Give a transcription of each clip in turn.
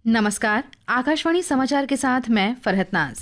नमस्कार, आकाशवाणी समाचार के साथ मैं फरहत नाज।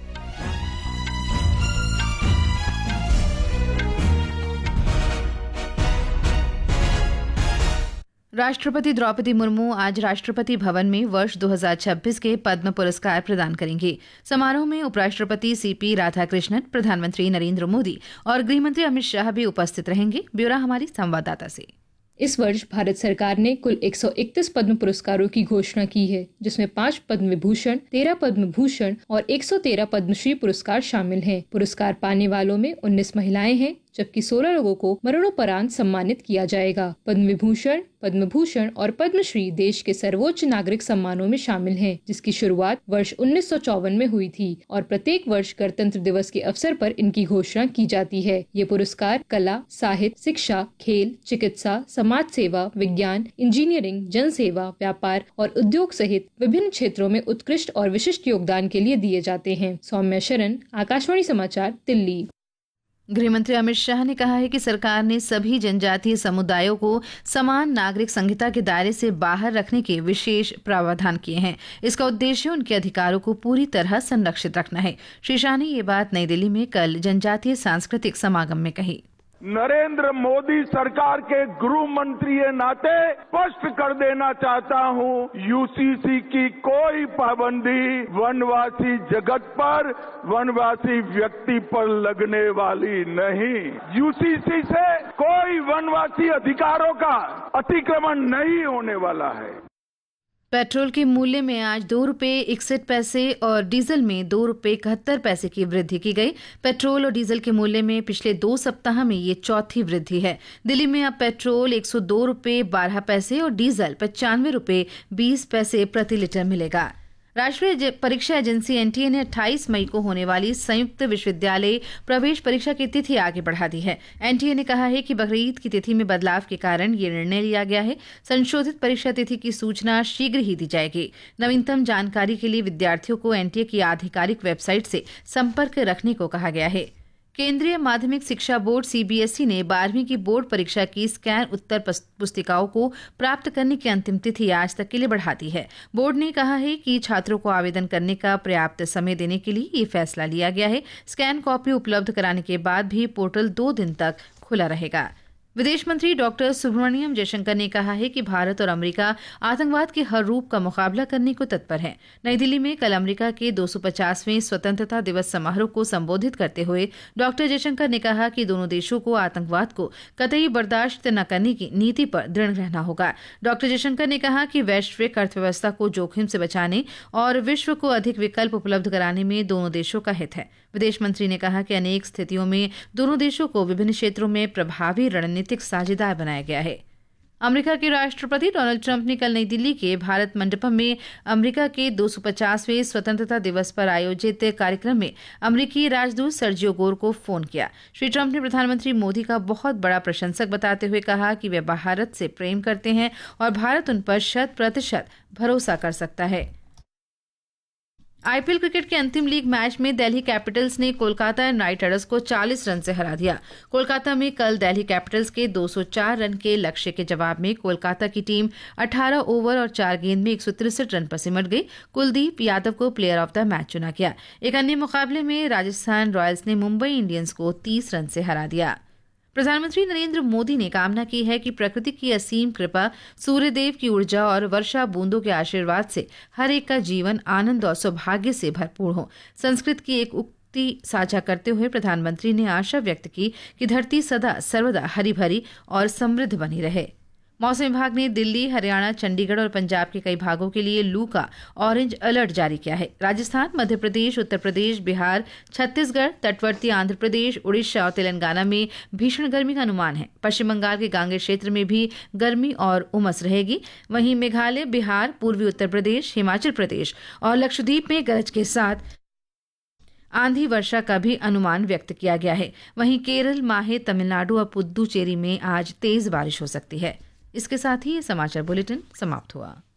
राष्ट्रपति द्रौपदी मुर्मू आज राष्ट्रपति भवन में वर्ष 2026 के पद्म पुरस्कार प्रदान करेंगी। समारोह में उपराष्ट्रपति सीपी राधाकृष्णन, प्रधानमंत्री नरेंद्र मोदी और गृहमंत्री अमित शाह भी उपस्थित रहेंगे। ब्यौरा हमारी संवाददाता से। इस वर्ष भारत सरकार ने कुल 131 पद्म पुरस्कारों की घोषणा की है, जिसमें 5 पद्म विभूषण, 13 पद्म भूषण और 113 पद्मश्री पुरस्कार शामिल हैं। पुरस्कार पाने वालों में 19 महिलाएं हैं, जबकि 16 लोगों को मरणोपरांत सम्मानित किया जाएगा। पद्म विभूषण, पद्म भूषण और पद्मश्री देश के सर्वोच्च नागरिक सम्मानों में शामिल हैं, जिसकी शुरुआत वर्ष 1954 में हुई थी और प्रत्येक वर्ष गणतंत्र दिवस के अवसर पर इनकी घोषणा की जाती है। ये पुरस्कार कला, साहित्य, शिक्षा, खेल, चिकित्सा, समाज सेवा, विज्ञान, इंजीनियरिंग, जन सेवा, व्यापार और उद्योग सहित विभिन्न क्षेत्रों में उत्कृष्ट और विशिष्ट योगदान के लिए दिए जाते हैं। सौम्या शरण, आकाशवाणी समाचार, दिल्ली। गृहमंत्री अमित शाह ने कहा है कि सरकार ने सभी जनजातीय समुदायों को समान नागरिक संहिता के दायरे से बाहर रखने के विशेष प्रावधान किए हैं। इसका उद्देश्य उनके अधिकारों को पूरी तरह संरक्षित रखना है। श्री शाह ने ये बात नई दिल्ली में कल जनजातीय सांस्कृतिक समागम में कही। नरेंद्र मोदी सरकार के गृह मंत्री के नाते स्पष्ट कर देना चाहता हूं, यूसीसी की कोई पाबंदी वनवासी जगत पर, वनवासी व्यक्ति पर लगने वाली नहीं। यूसीसी से कोई वनवासी अधिकारों का अतिक्रमण नहीं होने वाला है। पेट्रोल के मूल्य में आज ₹2.61 और डीजल में ₹2.71 की वृद्धि की गई। पेट्रोल और डीजल के मूल्य में पिछले 2 सप्ताह में ये चौथी वृद्धि है। दिल्ली में अब पेट्रोल ₹102.12 और डीजल ₹95.20 प्रति लीटर मिलेगा। राष्ट्रीय परीक्षा एजेंसी एनटीए ने 28 मई को होने वाली संयुक्त विश्वविद्यालय प्रवेश परीक्षा की तिथि आगे बढ़ा दी है। एनटीए ने कहा है कि बकरीद की तिथि में बदलाव के कारण ये निर्णय लिया गया है। संशोधित परीक्षा तिथि की सूचना शीघ्र ही दी जाएगी। नवीनतम जानकारी के लिए विद्यार्थियों को एनटीए की आधिकारिक वेबसाइट से संपर्क रखने को कहा गया है। केंद्रीय माध्यमिक शिक्षा बोर्ड सीबीएसई ने 12वीं की बोर्ड परीक्षा की स्कैन उत्तर पुस्तिकाओं को प्राप्त करने की अंतिम तिथि आज तक के लिए बढ़ा दी है। बोर्ड ने कहा है कि छात्रों को आवेदन करने का पर्याप्त समय देने के लिए ये फैसला लिया गया है। स्कैन कॉपी उपलब्ध कराने के बाद भी पोर्टल 2 दिन तक खुला रहेगा। विदेश मंत्री डॉक्टर सुब्रमण्यम जयशंकर ने कहा है कि भारत और अमेरिका आतंकवाद के हर रूप का मुकाबला करने को तत्पर हैं। नई दिल्ली में कल अमेरिका के 250वें स्वतंत्रता दिवस समारोह को संबोधित करते हुए डॉक्टर जयशंकर ने कहा कि दोनों देशों को आतंकवाद को कतई बर्दाश्त न करने की नीति पर दृढ़ रहना होगा। डॉक्टर जयशंकर ने कहा कि वैश्विक अर्थव्यवस्था को जोखिम से बचाने और विश्व को अधिक विकल्प उपलब्ध कराने में दोनों देशों का हित है। विदेश मंत्री ने कहा कि अनेक स्थितियों में दोनों देशों को विभिन्न क्षेत्रों में प्रभावी रणनीतिक साझेदार बनाया गया है। अमेरिका के राष्ट्रपति डोनाल्ड ट्रंप ने कल नई दिल्ली के भारत मंडपम में अमेरिका के 250वें स्वतंत्रता दिवस पर आयोजित कार्यक्रम में अमेरिकी राजदूत सर्जियो गोर को फोन किया। श्री ट्रंप ने प्रधानमंत्री मोदी का बहुत बड़ा प्रशंसक बताते हुए कहा कि वे भारत से प्रेम करते हैं और भारत उन पर 100% भरोसा कर सकता है। आईपीएल क्रिकेट के अंतिम लीग मैच में दिल्ली कैपिटल्स ने कोलकाता नाइट राइडर्स को 40 रन से हरा दिया। कोलकाता में कल दिल्ली कैपिटल्स के 204 रन के लक्ष्य के जवाब में कोलकाता की टीम 18 ओवर और 4 गेंद में 163 रन पर सिमट गई। कुलदीप यादव को प्लेयर ऑफ द मैच चुना गया। एक अन्य मुकाबले में राजस्थान रॉयल्स ने मुंबई इंडियंस को 30 रन से हरा दिया। प्रधानमंत्री नरेंद्र मोदी ने कामना की है कि प्रकृति की असीम कृपा, सूर्यदेव की ऊर्जा और वर्षा बूंदों के आशीर्वाद से हर एक का जीवन आनंद और सौभाग्य से भरपूर हो। संस्कृत की एक उक्ति साझा करते हुए प्रधानमंत्री ने आशा व्यक्त की कि धरती सदा सर्वदा हरी भरी और समृद्ध बनी रहे। मौसम विभाग ने दिल्ली, हरियाणा, चंडीगढ़ और पंजाब के कई भागों के लिए लू का ऑरेंज अलर्ट जारी किया है। राजस्थान, मध्य प्रदेश, उत्तर प्रदेश, बिहार, छत्तीसगढ़, तटवर्ती आंध्र प्रदेश, उड़ीसा और तेलंगाना में भीषण गर्मी का अनुमान है। पश्चिम बंगाल के गांगेय क्षेत्र में भी गर्मी और उमस रहेगी। वहीं मेघालय, बिहार, पूर्वी उत्तर प्रदेश, हिमाचल प्रदेश और लक्षद्वीप में गरज के साथ आंधी वर्षा का भी अनुमान व्यक्त किया गया है। वहीं केरल, माहे, तमिलनाडु और पुद्दुचेरी में आज तेज बारिश हो सकती है। इसके साथ ही ये समाचार बुलेटिन समाप्त हुआ।